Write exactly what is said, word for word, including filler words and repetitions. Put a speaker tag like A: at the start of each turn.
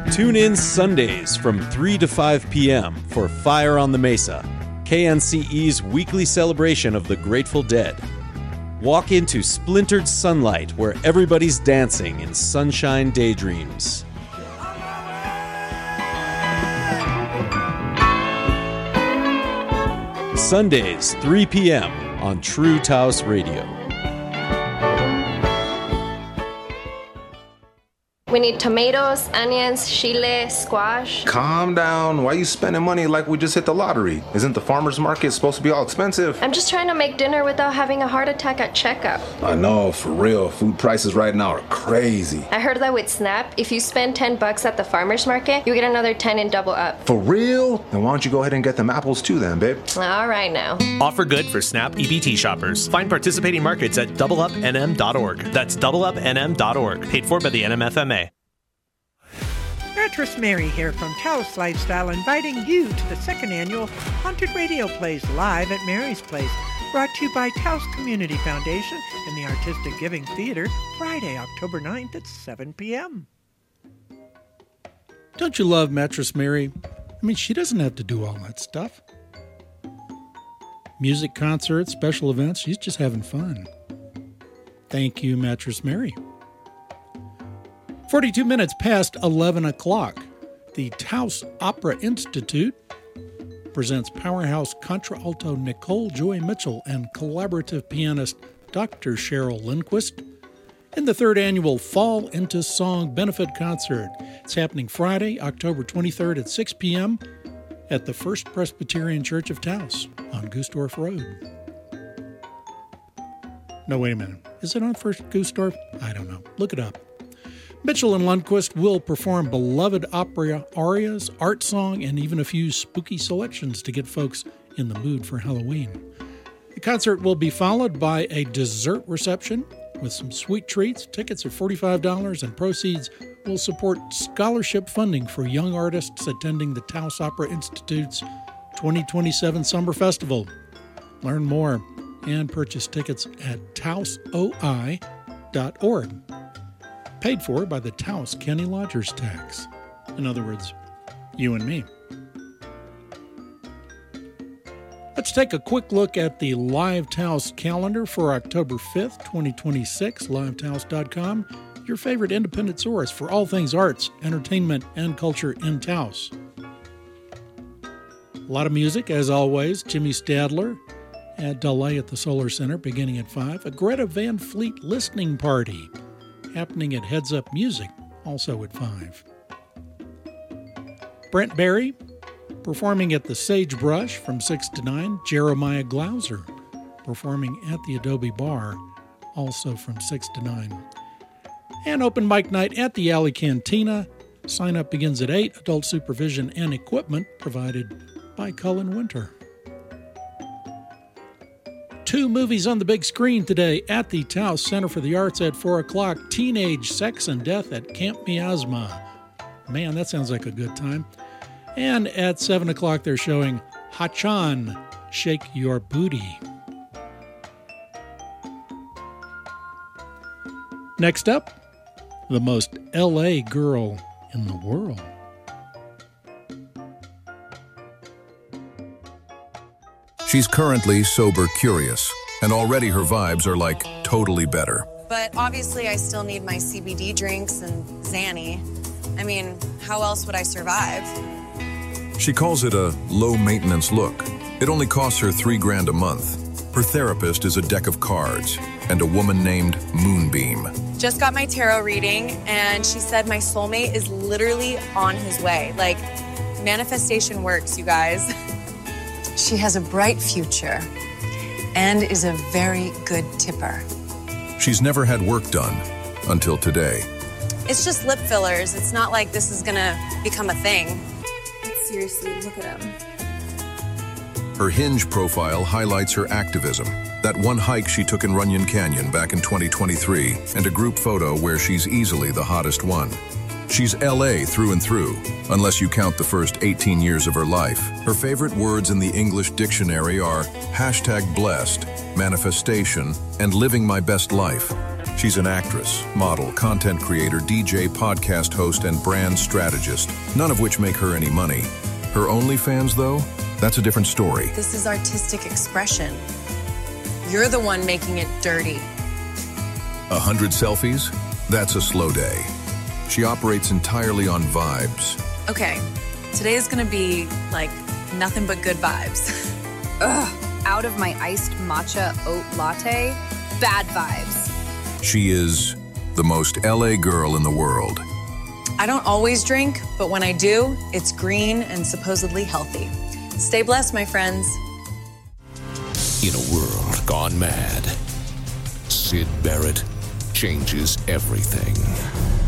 A: Tune in Sundays from three to five p.m. for Fire on the Mesa, K N C E's weekly celebration of the Grateful Dead. Walk into splintered sunlight where everybody's dancing in sunshine daydreams. Sundays, three p.m. on True Taos Radio.
B: We need tomatoes, onions, chile, squash.
C: Calm down. Why are you spending money like we just hit the lottery? Isn't the farmer's market supposed to be all expensive?
B: I'm just trying to make dinner without having a heart attack at checkup.
C: I know, for real. Food prices right now are crazy.
B: I heard that with SNAP, if you spend ten bucks at the farmer's market, you get another ten and double up.
C: For real? Then why don't you go ahead and get them apples too then, babe?
B: All right now.
D: Offer good for SNAP E B T shoppers. Find participating markets at double up N M dot org. That's double up N M dot org. Paid for by the N M F M A.
E: Mattress Mary here from Taos Lifestyle, inviting you to the second annual Haunted Radio Plays live at Mary's Place, brought to you by Taos Community Foundation and the Artistic Giving Theater, Friday, October ninth at seven p.m.
F: Don't you love Mattress Mary? I mean, she doesn't have to do all that stuff. Music, concerts, special events, she's just having fun. Thank you, Mattress Mary. forty-two minutes past eleven o'clock, the Taos Opera Institute presents powerhouse contralto Nicole Joy Mitchell and collaborative pianist Doctor Cheryl Lindquist in the third annual Fall into Song benefit concert. It's happening Friday, October twenty-third at six p.m. at the First Presbyterian Church of Taos on Gustorf Road. No, wait a minute. Is it on First Gustorf? I don't know. Look it up. Mitchell and Lundquist will perform beloved opera arias, art song, and even a few spooky selections to get folks in the mood for Halloween. The concert will be followed by a dessert reception with some sweet treats. Tickets are forty-five dollars, and proceeds will support scholarship funding for young artists attending the Taos Opera Institute's twenty twenty-seven Summer Festival. Learn more and purchase tickets at taos o i dot org. Paid for by the Taos County Lodgers Tax. In other words, you and me. Let's take a quick look at the Live Taos calendar for October fifth, twenty twenty-six, live taos dot com, your favorite independent source for all things arts, entertainment, and culture in Taos. A lot of music, as always. Jimmy Stadler at Delay at the Solar Center beginning at five. A Greta Van Fleet listening party happening at Heads Up Music, also at five. Brent Berry performing at the Sagebrush from six to nine. Jeremiah Glauser performing at the Adobe Bar, also from six to nine. And open mic night at the Alley Cantina. Sign up begins at eight. Adult supervision and equipment provided by Cullen Winter. Two movies on the big screen today at the Taos Center for the Arts at four o'clock. Teenage Sex and Death at Camp Miasma. Man, that sounds like a good time. And at seven o'clock, they're showing Hachan, Shake Your Booty. Next up, the most L A girl in the world.
G: She's currently sober curious, and already her vibes are like totally better.
H: But obviously I still need my C B D drinks and Xanny. I mean, how else would I survive?
G: She calls it a low-maintenance look. It only costs her three grand a month. Her therapist is a deck of cards and a woman named Moonbeam.
H: Just got my tarot reading, and she said my soulmate is literally on his way. Like, manifestation works, you guys.
I: She has a bright future and is a very good tipper.
G: She's never had work done until today.
H: It's just lip fillers. It's not like this is gonna become a thing.
B: Seriously, look at him.
G: Her Hinge profile highlights her activism. That one hike she took in Runyon Canyon back in twenty twenty-three, and a group photo where she's easily the hottest one. She's L A through and through, unless you count the first eighteen years of her life. Her favorite words in the English dictionary are hashtag blessed, manifestation, and living my best life. She's an actress, model, content creator, D J, podcast host, and brand strategist, none of which make her any money. Her OnlyFans, though, that's a different story.
H: This is artistic expression. You're the one making it dirty.
G: A hundred selfies? That's a slow day. She operates entirely on vibes.
H: Okay, today is gonna be, like, nothing but good vibes.
J: Ugh, out of my iced matcha oat latte, bad vibes.
G: She is the most L A girl in the world.
H: I don't always drink, but when I do, it's green and supposedly healthy. Stay blessed, my friends.
K: In a world gone mad, Syd Barrett changes everything.